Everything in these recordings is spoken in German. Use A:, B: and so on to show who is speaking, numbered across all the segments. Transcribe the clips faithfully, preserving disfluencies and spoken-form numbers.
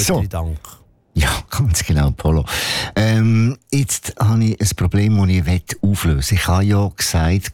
A: Herzlichen so. Dank.
B: Ja, ganz genau, Polo. Ähm, jetzt habe ich ein Problem, das ich auflösen will. Ich habe ja gesagt,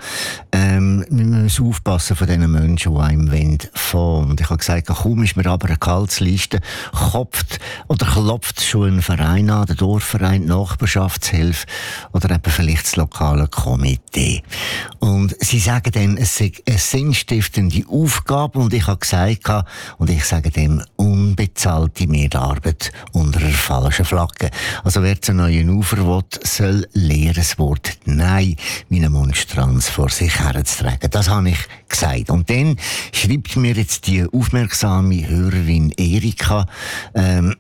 B: ähm, wir müssen aufpassen von diesen Menschen, die einem wollen fahren. Und ich habe gesagt, kaum ist mir aber eine Gehaltsliste, kopft oder klopft schon ein Verein an, der Dorfverein, die Nachbarschaftshilfe oder eben vielleicht das lokale Komitee. Und sie sagen dann, es sei eine sinnstiftende Aufgabe. Und ich habe gesagt, und ich sage dem, unbezahlte Mehrarbeit unter einer falschen Flagge. Also wer zu neuen Ufer will, soll lernen, das Wort Nein wie eine Monstranz vor sich herzutragen. Das habe ich gesagt. Und dann schreibt mir jetzt die aufmerksame Hörerin Erika, ähm,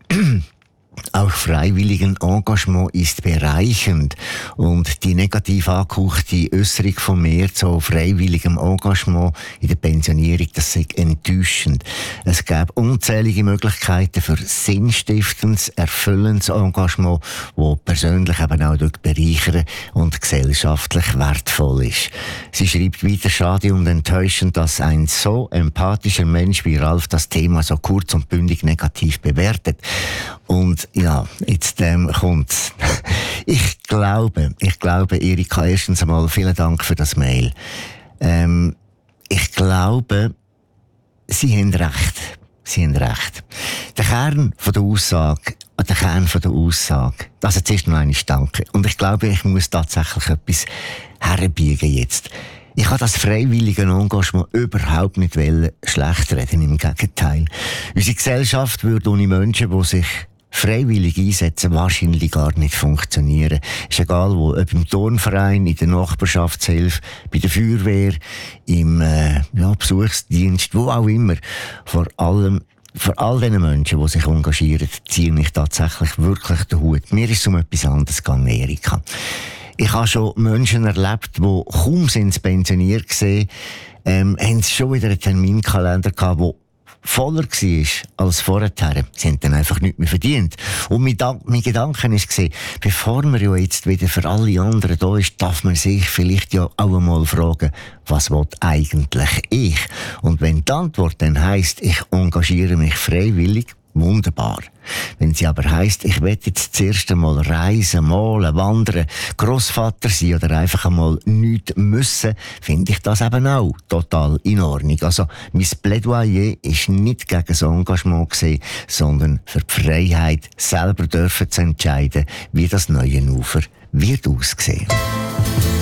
B: auch freiwilligen Engagement ist bereichernd. Und die negativ angehauchte Äußerung von mir zu freiwilligem Engagement in der Pensionierung, das ist enttäuschend. Es gäbe unzählige Möglichkeiten für sinnstiftendes, erfüllendes Engagement, das persönlich eben auch bereichern und gesellschaftlich wertvoll ist. Sie schreibt weiter, schade und enttäuschend, dass ein so empathischer Mensch wie Ralf das Thema so kurz und bündig negativ bewertet. Und ja, jetzt ähm, kommt's. Ich glaube, ich glaube, Erika, erstens einmal vielen Dank für das Mail. Ähm, ich glaube, Sie haben recht. Sie haben recht. Der Kern von der Aussage, der Kern von der Aussage, das jetzt ist noch einmal Danke. Und ich glaube, ich muss tatsächlich etwas herbiegen jetzt. Ich kann das freiwillige Engagement überhaupt nicht schlecht reden, im Gegenteil. Unsere Gesellschaft würde ohne Menschen, die sich freiwillig einsetzen, wahrscheinlich gar nicht funktionieren. Ist egal wo, ob im Turnverein, in der Nachbarschaftshilfe, bei der Feuerwehr, im äh, ja, Besuchsdienst, wo auch immer. Vor allem, für all diesen Menschen, die sich engagieren, ziehe ich tatsächlich wirklich den Hut. Mir ist es um etwas anderes gegangen, Erika. Ich habe schon Menschen erlebt, die kaum sind pensioniert gesehen, ähm, haben sie schon wieder einen Terminkalender gehabt, der voller war als vorher. Sie haben dann einfach nichts mehr verdient. Und mein, da- mein Gedanke war, bevor man ja jetzt wieder für alle anderen da ist, darf man sich vielleicht ja auch einmal fragen, was will eigentlich ich? Und wenn die Antwort dann heisst, ich engagiere mich freiwillig, wunderbar. Wenn sie aber heisst, ich will jetzt zuerst einmal reisen, malen, wandern, Grossvater sein oder einfach einmal nichts müssen, finde ich das eben auch total in Ordnung. Also, mein Plädoyer ist nicht gegen das Engagement gewesen, sondern für die Freiheit, selber dürfen zu entscheiden, wie das neue Ufer wird aussehen.